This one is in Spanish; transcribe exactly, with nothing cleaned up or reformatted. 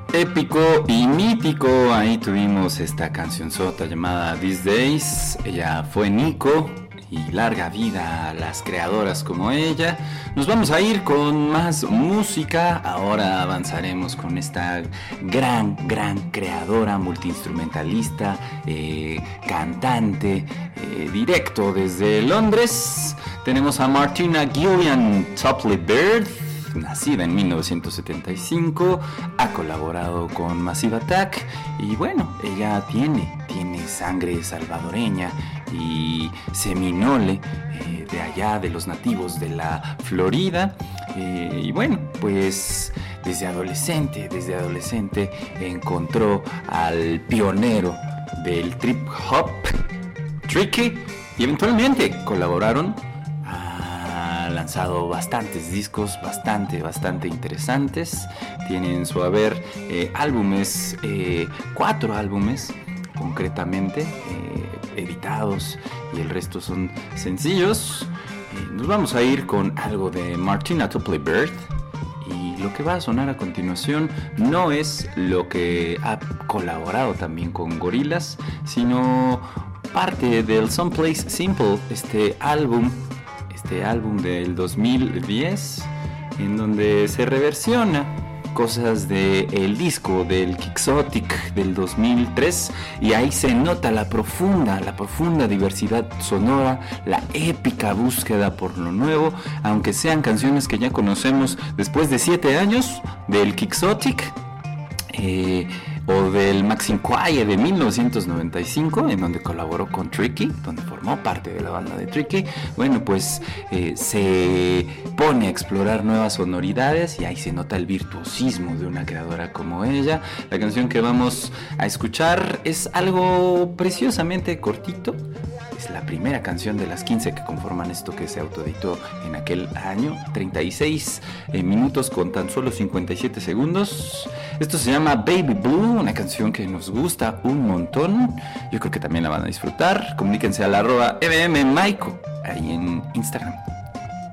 Épico y mítico, ahí tuvimos esta cancionzota llamada These Days. Ella fue Nico y larga vida a las creadoras como ella. Nos vamos a ir con más música. Ahora avanzaremos con esta gran, gran creadora, multiinstrumentalista, eh, cantante, eh, directo desde Londres. Tenemos a Martina Gillian Topley-Bird, nacida en mil novecientos setenta y cinco, ha colaborado con Massive Attack y bueno, ella tiene, tiene sangre salvadoreña y seminole, eh, de allá, de los nativos de la Florida, eh, y bueno, pues desde adolescente, desde adolescente encontró al pionero del trip hop, Tricky, y eventualmente colaboraron. Ha lanzado bastantes discos, bastante, bastante interesantes. Tiene en su haber eh, álbumes, eh, cuatro álbumes concretamente, eh, editados, y el resto son sencillos. Eh, nos vamos a ir con algo de Martina Topley-Bird. Y lo que va a sonar a continuación no es lo que ha colaborado también con Gorillaz, sino parte del Someplace Simple, este álbum Este álbum del dos mil diez, en donde se reversiona cosas del disco del Quixotic del dos mil tres, y ahí se nota la profunda, la profunda diversidad sonora, la épica búsqueda por lo nuevo, aunque sean canciones que ya conocemos después de siete años del Quixotic, eh, o del Maxinquaye de mil novecientos noventa y cinco, en donde colaboró con Tricky, donde formó parte de la banda de Tricky. Bueno, pues eh, se pone a explorar nuevas sonoridades y ahí se nota el virtuosismo de una creadora como ella. La canción que vamos a escuchar es algo preciosamente cortito. Es la primera canción de las quince que conforman esto que se autoeditó en aquel año. treinta y seis eh, minutos con tan solo cincuenta y siete segundos. Esto se llama Baby Blue, una canción que nos gusta un montón. Yo creo que también la van a disfrutar. Comuníquense al arroba M M Maiko ahí en Instagram.